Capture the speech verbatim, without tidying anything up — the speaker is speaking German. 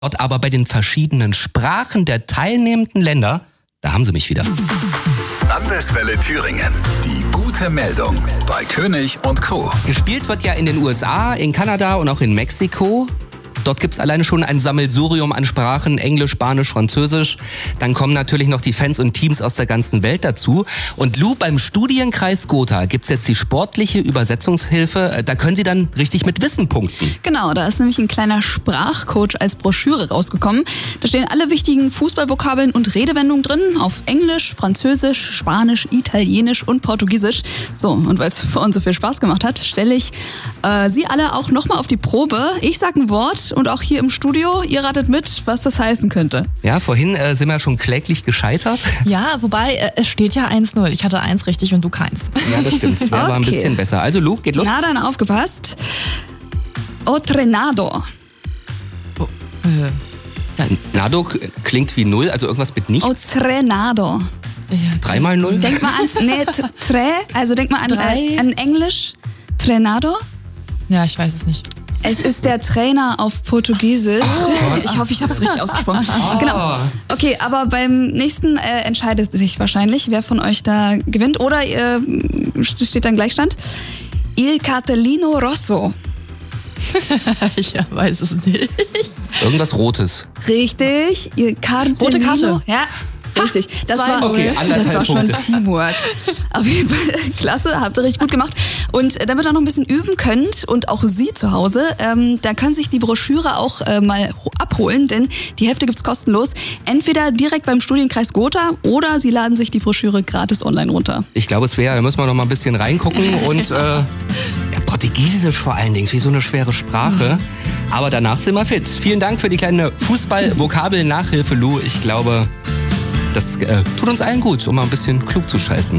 Dort aber bei den verschiedenen Sprachen der teilnehmenden Länder, da haben sie mich wieder. Landeswelle Thüringen. Die gute Meldung bei König und Co. Gespielt wird ja in den U S A, in Kanada und auch in Mexiko. Dort gibt's alleine schon ein Sammelsurium an Sprachen, Englisch, Spanisch, Französisch. Dann kommen natürlich noch die Fans und Teams aus der ganzen Welt dazu. Und Lou, beim Studienkreis Gotha gibt's jetzt die sportliche Übersetzungshilfe. Da können Sie dann richtig mit Wissen punkten. Genau, da ist nämlich ein kleiner Sprachcoach als Broschüre rausgekommen. Da stehen alle wichtigen Fußballvokabeln und Redewendungen drin, auf Englisch, Französisch, Spanisch, Italienisch und Portugiesisch. So, und weil es für uns so viel Spaß gemacht hat, stelle ich äh, Sie alle auch nochmal auf die Probe. Ich sage ein Wort. Und auch hier im Studio, ihr ratet mit, was das heißen könnte. Ja, vorhin äh, sind wir schon kläglich gescheitert. Ja, wobei, äh, es steht ja eins null. Ich hatte eins richtig und du keins. Ja, das stimmt. Es wäre okay. aber ein bisschen besser. Also Lu, geht los. Na dann, aufgepasst. Otrenado. Oh, äh, Nado klingt wie null, also irgendwas mit nicht. Otrenado. Ja, Dreimal null? Denk mal ans, nee, tre, also denk mal an, äh, an Englisch. Trenado. Ja, ich weiß es nicht. Es ist der Trainer auf Portugiesisch. Oh, ich hoffe, ich habe es richtig ausgesprochen. Oh. Genau. Okay, aber beim nächsten äh, entscheidet sich wahrscheinlich, wer von euch da gewinnt. Oder äh, steht dann Gleichstand. Il Cartellino Rosso. Ich weiß es nicht. Irgendwas Rotes. Richtig. Il Cartellino. Rote Karte. Ja. Richtig, das war, okay, das war schon Punkte. Teamwork. Auf jeden Fall klasse, habt ihr richtig gut gemacht. Und damit ihr noch ein bisschen üben könnt und auch Sie zu Hause, ähm, da können sich die Broschüre auch äh, mal abholen, denn die Hälfte gibt's kostenlos. Entweder direkt beim Studienkreis Gotha oder Sie laden sich die Broschüre gratis online runter. Ich glaube, es wäre, da müssen wir noch mal ein bisschen reingucken und äh, ja, Portugiesisch vor allen Dingen, wie so eine schwere Sprache. Aber danach sind wir fit. Vielen Dank für die kleine Fußball-Vokabel-Nachhilfe, Lou. Ich glaube, das äh, tut uns allen gut, um mal ein bisschen klug zu scheißen.